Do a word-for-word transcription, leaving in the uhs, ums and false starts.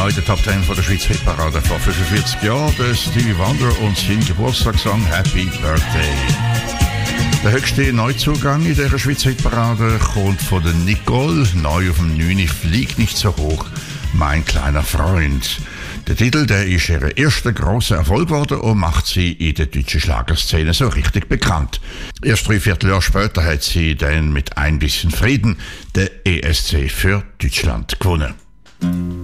Neu der Top zehn von der Schweizer Hitparade vor fünfundvierzig Jahren, der Stevie Wonder und sein Geburtstagssong Happy Birthday. Der höchste Neuzugang in dieser Schweizer Hitparade kommt von der Nicole, neu auf dem neun. Flieg nicht so hoch, mein kleiner Freund. Der Titel, der ist ihr erster grosser Erfolg geworden und macht sie in der deutschen Schlagerszene so richtig bekannt. Erst drei Vierteljahr später hat sie dann mit Ein bisschen Frieden der E S C für Deutschland gewonnen.